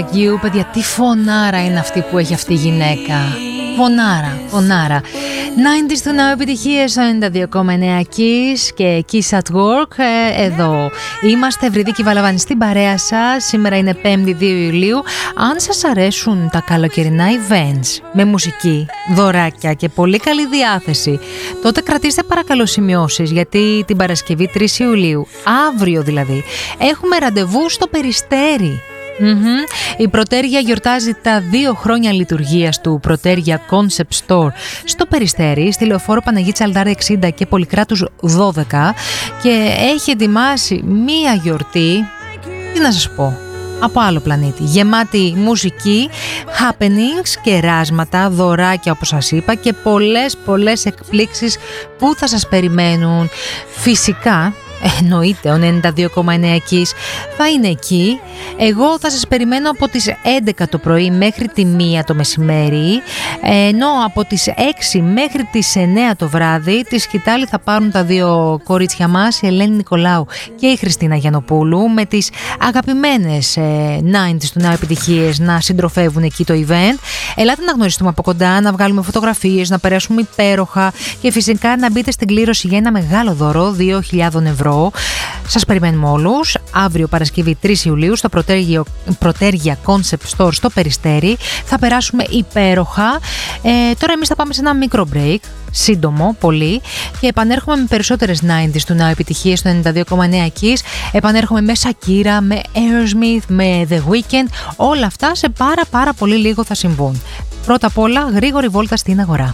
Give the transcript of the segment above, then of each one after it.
Παιδιά, τι φωνάρα είναι αυτή που έχει αυτή η γυναίκα. Φωνάρα. 90's του Now επιτυχίες στο 92,9 Kiss και Kiss at Work. Εδώ είμαστε, Ευρυδίκη Βαλαβάνη στην παρέα σας. Σήμερα είναι 5η 2 Ιουλίου. Αν σας αρέσουν τα καλοκαιρινά events με μουσική, δωράκια και πολύ καλή διάθεση, τότε κρατήστε παρακαλώ σημειώσεις, γιατί την Παρασκευή 3 Ιουλίου, αύριο δηλαδή, έχουμε ραντεβού στο Περιστέρι. Η Πρωτέργεια γιορτάζει τα 2 χρόνια λειτουργίας του Πρωτέργεια Concept Store στο Περιστέρι, στη Λεωφόρο Παναγή Τσαλδάρη 60 και Πολυκράτους 12, και έχει ετοιμάσει μία γιορτή, τι να σας πω, από άλλο πλανήτη, γεμάτη μουσική, happenings, κεράσματα, δωράκια όπως σας είπα και πολλές εκπλήξεις που θα σας περιμένουν. Φυσικά, εννοείται, ο 92,9 Kiss θα είναι εκεί. Εγώ θα σας περιμένω από τις 11 το πρωί μέχρι τη 1 το μεσημέρι, ενώ από τις 6 μέχρι τις 9 το βράδυ τη σκητάλη θα πάρουν τα 2 κορίτσια μας, η Ελένη Νικολάου και η Χριστίνα Γιαννοπούλου, με τις αγαπημένες 90's του Now επιτυχίες να συντροφεύουν εκεί το event. Ελάτε να γνωριστούμε από κοντά, να βγάλουμε φωτογραφίες, να περάσουμε υπέροχα και φυσικά να μπείτε στην κλήρωση για ένα μεγάλο δώρο 2.000 ευρώ. Σας περιμένουμε όλους αύριο Παρασκευή 3 Ιουλίου στο Πρωτέργεια Concept Store στο Περιστέρι. Θα περάσουμε υπέροχα. Τώρα εμείς θα πάμε σε ένα μικρό break, σύντομο πολύ, και επανέρχομαι με περισσότερες 90's του Now επιτυχίες στο 92,9 Kiss. Επανέρχομαι με Shakira, με Aerosmith, με The Weeknd. Όλα αυτά σε πάρα πολύ λίγο θα συμβούν. Πρώτα απ' όλα, γρήγορη βόλτα στην αγορά.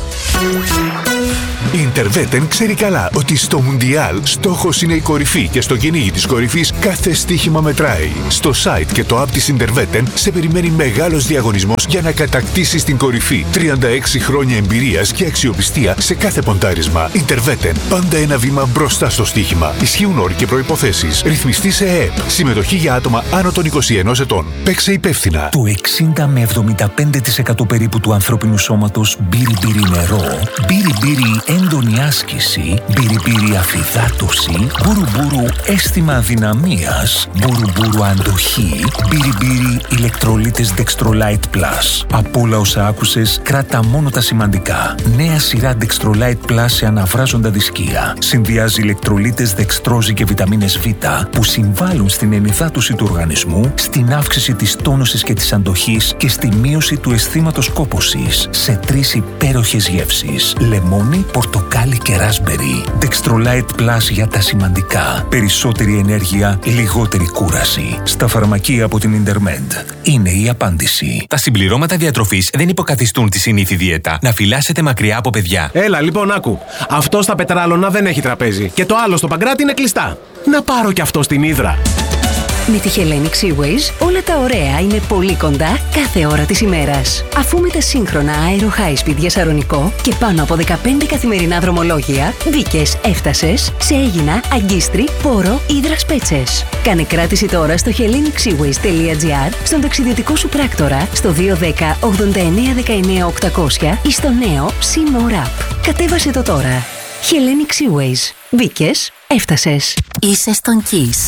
Η Interveten ξέρει καλά ότι στο Μουντιάλ στόχος είναι η κορυφή και στο κυνήγι της κορυφής κάθε στοίχημα μετράει. Στο site και το app της Interveten σε περιμένει μεγάλος διαγωνισμός για να κατακτήσεις την κορυφή. 36 χρόνια εμπειρίας και αξιοπιστία σε κάθε ποντάρισμα. Interveten, πάντα ένα βήμα μπροστά στο στοίχημα. Ισχύουν όροι και προϋποθέσεις. Ρυθμιστή σε ΕΕΠ. Συμμετοχή για άτομα άνω των 21 ετών. Παίξε υπεύθυνα. Το 60 με 75% περίπου του ανθρώπινου σώματος μπύρι νερό, μπύρι έντονη άσκηση, μπύρι αφυδάτωση, μπουρου αίσθημα αδυναμίας, μπουρου αντοχή, μπύρι ηλεκτρολίτες Dextrolite Plus. Από όλα όσα άκουσες, κράτα μόνο τα σημαντικά. Νέα σειρά Dextrolite Plus σε αναβράζοντα δισκία. Συνδυάζει ηλεκτρολίτες δεξτρόζη και βιταμίνες Β που συμβάλλουν στην ενυδάτωση του οργανισμού, στην αύξηση της τόνωσης και της αντοχής και στη μείωση του αισθήματος κόπωσης σε 3 υπέροχες γεύσεις: λεμόνι, πορτοκάλι και ράσμπερι. Dextrolite Plus για τα σημαντικά. Περισσότερη ενέργεια, λιγότερη κούραση. Στα φαρμακεία από την Intermed. Είναι η απάντηση. Τα συμπληρώματα διατροφής δεν υποκαθιστούν τη συνήθη δίαιτα. Να φυλάσσετε μακριά από παιδιά. Έλα λοιπόν, άκου. Αυτό στα Πετράλωνα δεν έχει τραπέζι. Και το άλλο στο Παγκράτη είναι κλειστά. Να πάρω κι αυτό στην Ύδρα. Με τη Hellenic Seaways όλα τα ωραία είναι πολύ κοντά κάθε ώρα της ημέρας. Αφού με τα σύγχρονα Aero High Speed για Σαρονικό και πάνω από 15 καθημερινά δρομολόγια, μπήκες, έφτασες σε Αίγινα, Αγκίστρι, Πόρο, Ύδρας Πέτσες. Κάνε κράτηση τώρα στο hellenicseaways.gr, στον ταξιδιωτικό σου πράκτορα, στο 210 89 19 800 ή στο νέο SeaMore App. Κατέβασε το τώρα. Hellenic Seaways. Μπήκες, έφτασες. Είσαι στον Kiss.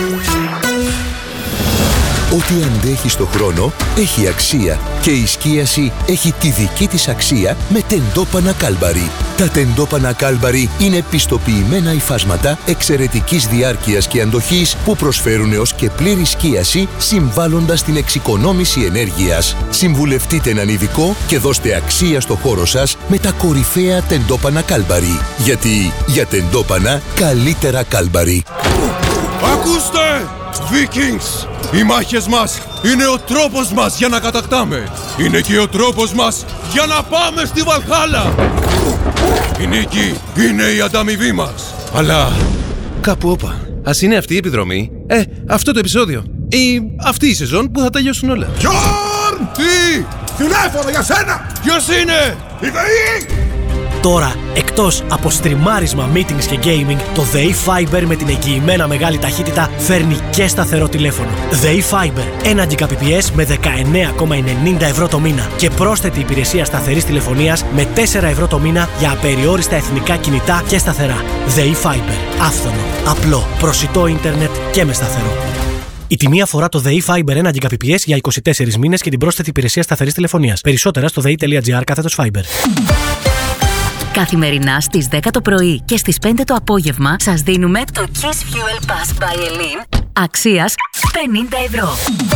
Ό,τι αντέχει στο χρόνο έχει αξία και η σκίαση έχει τη δική της αξία με τεντόπανα Κάλμπαρι. Τα τεντόπανα Κάλμπαρι είναι πιστοποιημένα υφάσματα εξαιρετικής διάρκειας και αντοχής που προσφέρουν έως και πλήρη σκίαση, συμβάλλοντας στην εξοικονόμηση ενέργειας. Συμβουλευτείτε έναν ειδικό και δώστε αξία στο χώρο σας με τα κορυφαία τεντόπανα Κάλμπαρι. Γιατί για τεντόπανα καλύτερα Κάλμπαρι. Ακούστε! Vikings! Οι μάχες μας είναι ο τρόπος μας για να κατακτάμε. Είναι και ο τρόπος μας για να πάμε στη Βαλχάλα. Η νίκη είναι η ανταμοιβή μας. Αλλά κάπου όπα. Ας είναι αυτή η επιδρομή. Αυτό το επεισόδιο. Ή αυτή η σεζόν που θα τελειώσουν όλα. Γιόρν! Τι! Τηλέφωνο για σένα! Ποιος είναι? Η ΔΕΗ! Τώρα, εκτός από στριμάρισμα, meetings και gaming, το ΔΕΗ Fiber με την εγγυημένα μεγάλη ταχύτητα φέρνει και σταθερό τηλέφωνο. ΔΕΗ Fiber, 1 Gbps με 19,90 ευρώ το μήνα και πρόσθετη υπηρεσία σταθερής τηλεφωνίας με 4 ευρώ το μήνα για απεριόριστα εθνικά κινητά και σταθερά. ΔΕΗ Fiber, άφθονο, απλό, προσιτό ίντερνετ και με σταθερό. Η τιμή αφορά το ΔΕΗ Fiber 1 Gbps για 24 μήνες και την πρόσθετη υπηρεσία σταθερής τηλεφωνίας. Περισσότερα στο dei.gr/Fiber. Καθημερινά στις 10 το πρωί και στις 5 το απόγευμα σας δίνουμε το Kiss Fuel Pass by Elin αξίας 50 ευρώ.